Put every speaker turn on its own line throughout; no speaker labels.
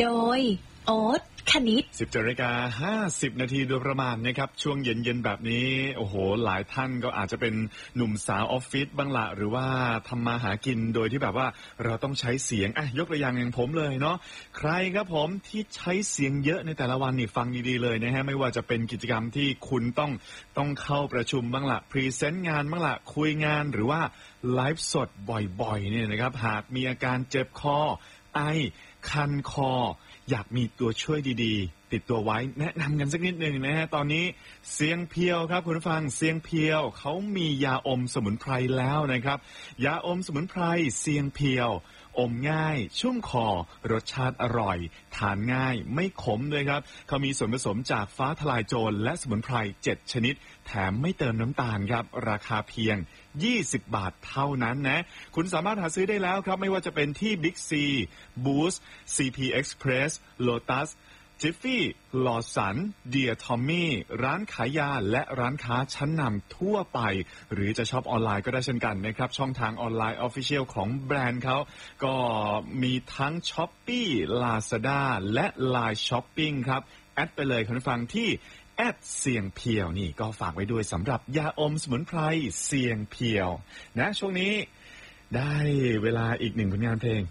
โดยโอ๊ตคณิต
17:50 นาทีโดยประมาณนะครับช่วงเย็นๆแบบนี้โอ้โหหลายท่านก็อาจจะเป็นหนุ่มสาวออฟฟิศบ้างละหรือว่าทำมาหากินโดยที่แบบว่าเราต้องใช้เสียงยกตัวอย่างผมเลยเนาะใครครับผมที่ใช้เสียงเยอะในแต่ละวันนี่ฟังดีๆเลยนะฮะไม่ว่าจะเป็นกิจกรรมที่คุณต้องเข้าประชุมบ้างละพรีเซนต์งานบ้างละคุยงานหรือว่าไลฟ์สดบ่อยๆเนี่ยนะครับหากมีอาการเจ็บคอไอคันคออยากมีตัวช่วยดีๆติดตัวไว้แนะนำกันสักนิดหนึ่งนะฮะตอนนี้เสียงเพียวครับคุณผู้ฟังเสียงเพียวเขามียาอมสมุนไพรแล้วนะครับยาอมสมุนไพรเสียงเพียวอมง่ายชุ่มคอรสชาติอร่อยทานง่ายไม่ขมเลยครับเขามีส่วนผสมจากฟ้าทลายโจรและสมุนไพร7ชนิดแถมไม่เติมน้ำตาลครับราคาเพียง20 บาทเท่านั้นนะคุณสามารถหาซื้อได้แล้วครับไม่ว่าจะเป็นที่ Big C Boost CP Express Lotusจิฟฟี่ลอสันเดียทอมมี่ร้านขายยาและร้านค้าชั้นนำทั่วไปหรือจะช็อปออนไลน์ก็ได้เช่นกันนะครับช่องทางออนไลน์ Official ของแบรนด์เขาก็มีทั้ง Shopee Lazada และ Line Shopping ครับแอดไปเลยคุณผู้ฟังที่แอดเสียงเพียวนี่ก็ฝากไว้ด้วยสำหรับยาอมสมุนไพรเสียงเพียวนะช่วงนี้ได้เวลาอีกหนึ่งผลงานเพลง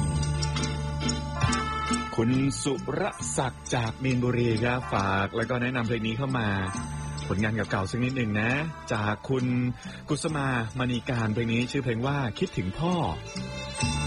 คุณสุรศักดิ์จากมีนบุรีครับฝากแล้วก็แนะนำเพลงนี้เข้ามาผลงานเก่าๆสักนิดหนึ่งนะจากคุณกุสมามณีการเพลงนี้ชื่อเพลงว่าคิดถึงพ่อ